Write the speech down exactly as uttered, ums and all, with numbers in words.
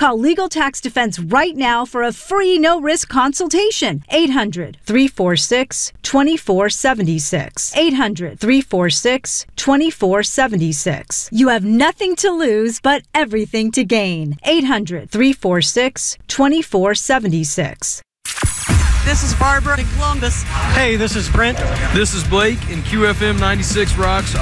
Call Legal Tax Defense right now for a free no-risk consultation. eight hundred, three four six, two four seven six. eight hundred, three four six, two four seven six. You have nothing to lose but everything to gain. eight hundred, three four six, two four seven six. This is Barbara in Columbus. Hey, this is Brent. This is Blake, and Q F M ninety-six rocks